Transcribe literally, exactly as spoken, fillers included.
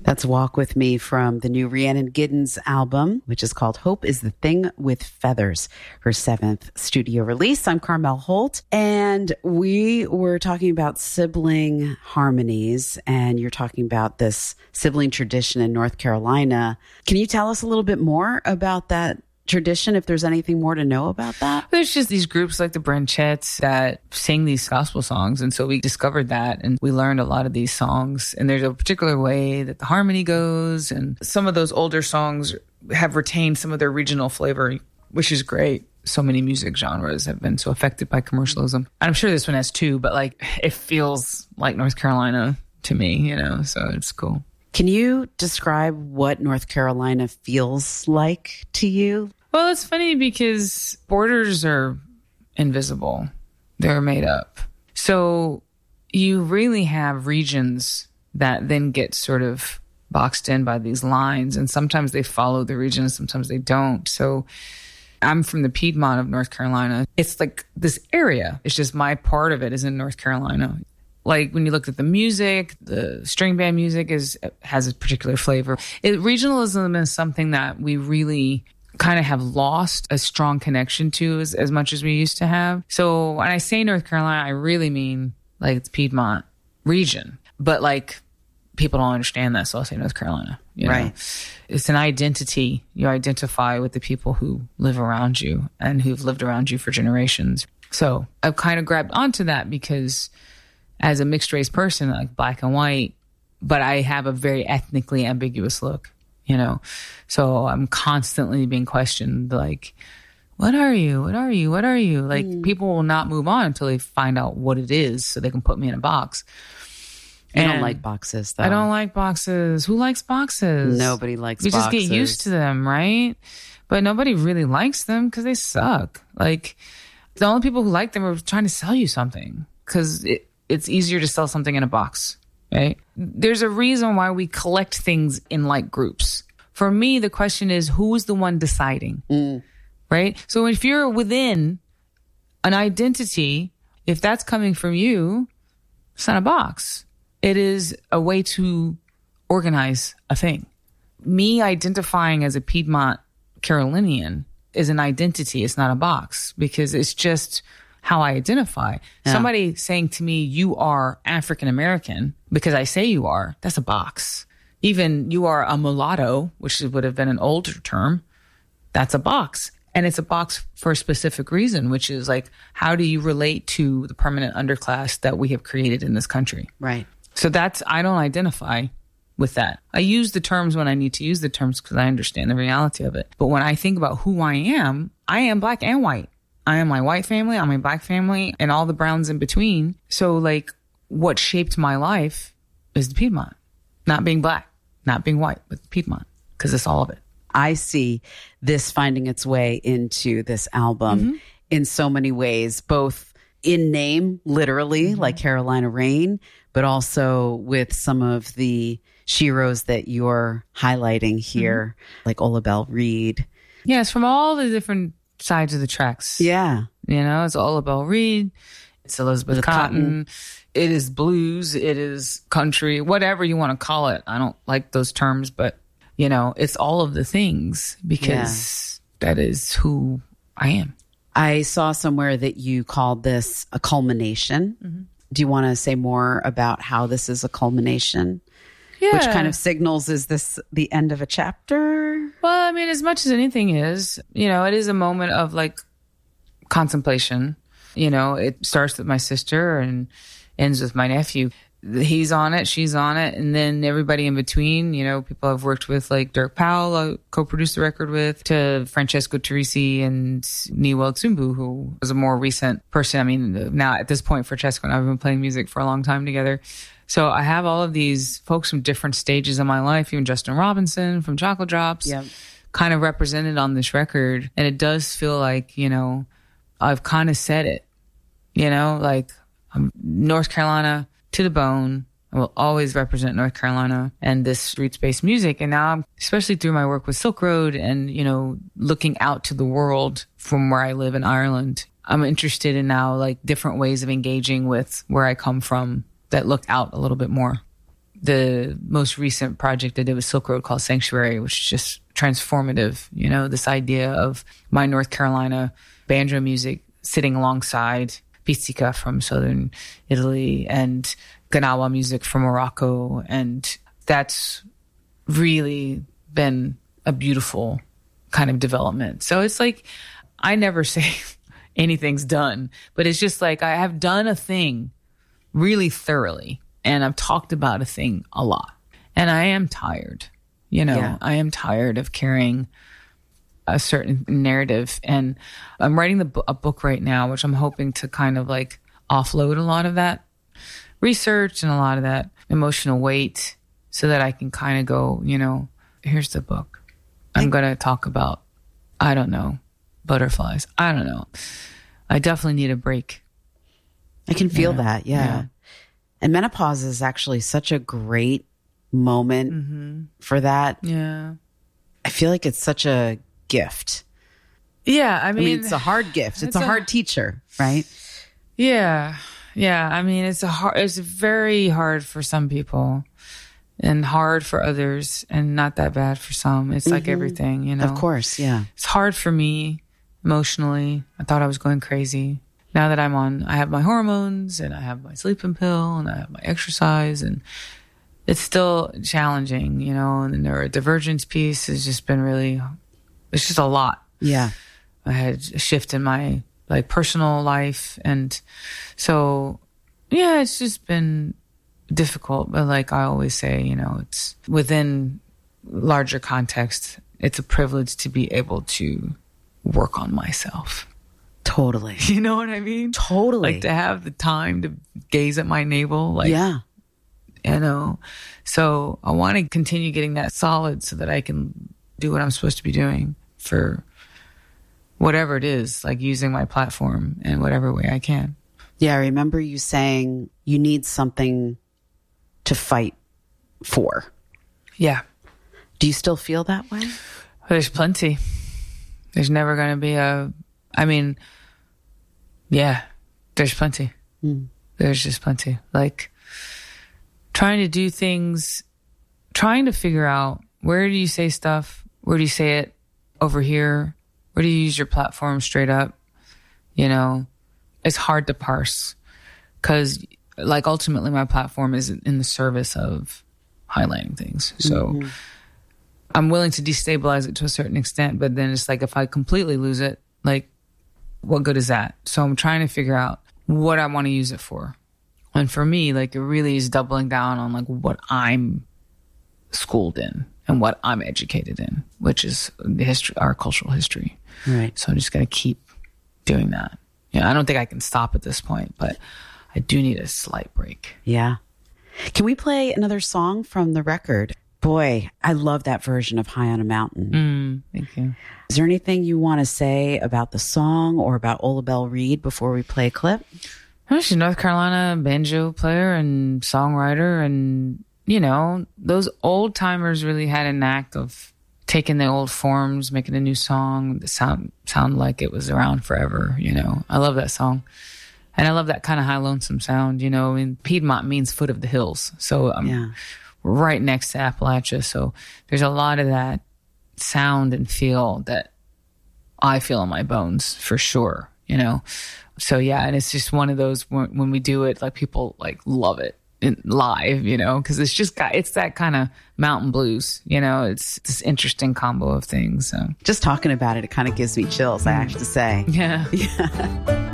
That's Walk With Me from the new Rhiannon Giddens album, which is called Hope is the Thing with Feathers, her seventh studio release. I'm Carmel Holt, and we were talking about sibling harmonies, and you're talking about this sibling tradition in North Carolina. Can you tell us a little bit more about that tradition, if there's anything more to know about that? There's just these groups like the Branchettes that sing these gospel songs. And so we discovered that and we learned a lot of these songs. And there's a particular way that the harmony goes. And some of those older songs have retained some of their regional flavor, which is great. So many music genres have been so affected by commercialism. And I'm sure this one has too, but like it feels like North Carolina to me, you know, so it's cool. Can you describe what North Carolina feels like to you? Well, it's funny because borders are invisible. They're made up. So you really have regions that then get sort of boxed in by these lines. And sometimes they follow the region, sometimes they don't. So I'm from the Piedmont of North Carolina. It's like this area. It's just my part of it is in North Carolina. Like when you look at the music, the string band music is has a particular flavor. It, regionalism is something that we really kind of have lost a strong connection to as, as much as we used to have. So when I say North Carolina, I really mean like it's Piedmont region. But like people don't understand that, so I'll say North Carolina. You right. know? It's an identity. You identify with the people who live around you and who've lived around you for generations. So I've kind of grabbed onto that because as a mixed race person, like black and white, but I have a very ethnically ambiguous look, you know? So I'm constantly being questioned, like, what are you? What are you? What are you? Like, mm. people will not move on until they find out what it is so they can put me in a box. You and don't like boxes, though. I don't like boxes. Who likes boxes? Nobody likes we boxes. We just get used to them, right? But nobody really likes them because they suck. Like, the only people who like them are trying to sell you something because it, it's easier to sell something in a box, right? There's a reason why we collect things in like groups. For me, the question is, who is the one deciding, mm. right? So if you're within an identity, if that's coming from you, it's not a box. It is a way to organize a thing. Me identifying as a Piedmont Carolinian is an identity. It's not a box because it's just how I identify. Yeah. Somebody saying to me, you are African American because I say you are, that's a box. Even you are a mulatto, which would have been an older term, that's a box. And it's a box for a specific reason, which is like, how do you relate to the permanent underclass that we have created in this country? Right. So that's, I don't identify with that. I use the terms when I need to use the terms because I understand the reality of it. But when I think about who I am, I am black and white. I am my white family, I'm my black family, and all the browns in between. So like what shaped my life is the Piedmont. Not being black, not being white, but the Piedmont, because it's all of it. I see this finding its way into this album mm-hmm. in so many ways, both in name, literally, mm-hmm. like Carolina Rain, but also with some of the sheroes that you're highlighting here, mm-hmm. like Ola Belle Reed. Yes, from all the different sides of the tracks. Yeah. You know, it's Ola Belle Reed, it's Elizabeth Cotton. Cotton, it is blues, it is country, whatever you want to call it. I don't like those terms, but, you know, it's all of the things because yeah. that is who I am. I saw somewhere that you called this a culmination. Mm-hmm. Do you want to say more about how this is a culmination? Yeah. Which kind of signals, is this the end of a chapter? Well, I mean, as much as anything is, you know, it is a moment of like contemplation. You know, it starts with my sister and ends with my nephew. He's on it, she's on it, and then everybody in between, you know, people I've worked with like Dirk Powell, I co-produced the record with, to Francesco Teresi and Niwa Tsumbu, who was a more recent person. I mean, now at this point, Francesco and I have been playing music for a long time together. So I have all of these folks from different stages of my life, even Justin Robinson from Chocolate Drops, yep. kind of represented on this record. And it does feel like, you know, I've kind of said it, you know, like I'm North Carolina to the bone. I will always represent North Carolina and this roots-based music. And now, especially through my work with Silk Road and, you know, looking out to the world from where I live in Ireland, I'm interested in now like different ways of engaging with where I come from that look out a little bit more. the most recent project I did with Silk Road called Sanctuary, which is just transformative. You know, this idea of my North Carolina banjo music sitting alongside pizzica from southern Italy and Ganawa music from Morocco. And that's really been a beautiful kind of development. So it's like, I never say anything's done, but it's just like I have done a thing really thoroughly and I've talked about a thing a lot. And I am tired, you know, yeah. I am tired of carrying a certain narrative. And I'm writing the, a book right now, which I'm hoping to kind of like offload a lot of that research and a lot of that emotional weight so that I can kind of go, you know, here's the book. I'm going to talk about, I don't know, butterflies. I don't know. I definitely need a break. I can feel yeah. that. Yeah. yeah. And menopause is actually such a great moment mm-hmm. for that. Yeah. I feel like it's such a gift. Yeah. I mean, I mean it's a hard gift. It's, it's a, a hard teacher, right? Yeah. Yeah. I mean, it's a hard, it's very hard for some people and hard for others and not that bad for some. It's mm-hmm. like everything, you know? Of course. Yeah. It's hard for me emotionally. I thought I was going crazy. Now that I'm on, I have my hormones and I have my sleeping pill and I have my exercise and it's still challenging, you know, and the neurodivergence piece has just been really, it's just a lot. Yeah. I had a shift in my like personal life. And so, yeah, it's just been difficult. But like I always say, you know, it's within larger context, it's a privilege to be able to work on myself. Totally. You know what I mean? Totally. Like to have the time to gaze at my navel. Like, yeah. You know, so I want to continue getting that solid so that I can do what I'm supposed to be doing for whatever it is, like using my platform in whatever way I can. Yeah. I remember you saying you need something to fight for. Yeah. Do you still feel that way? There's plenty. There's never going to be a, I mean, yeah, there's plenty. Mm. There's just plenty. Like trying to do things, trying to figure out where do you say stuff? Where do you say it over here? Where do you use your platform straight up? You know, it's hard to parse because like ultimately my platform is in the service of highlighting things. So mm-hmm. I'm willing to destabilize it to a certain extent, but then it's like if I completely lose it, like what good is that? So I'm trying to figure out what I want to use it for. And for me, like it really is doubling down on like what I'm schooled in and what I'm educated in, which is the history, our cultural history. Right. So I'm just going to keep doing that. Yeah, I don't think I can stop at this point, but I do need a slight break. Yeah. Can we play another song from the record? Boy, I love that version of High on a Mountain. Mm, thank you. Is there anything you want to say about the song or about Ola Belle Reed before we play a clip? Oh, she's a North Carolina banjo player and songwriter. And, you know, those old timers really had a knack of taking the old forms, making a new song that sound, sound like it was around forever, you know. I love that song. And I love that kind of high lonesome sound, you know. I mean, Piedmont means foot of the hills. So I'm yeah. right next to Appalachia. So there's a lot of that sound and feel that I feel in my bones for sure, you know. So yeah, and it's just one of those when, when we do it, like people like love it in, live, you know, because it's just got, it's that kind of mountain blues, you know. It's this interesting combo of things. So just talking about it, it kind of gives me chills, I have to say. Yeah. Yeah.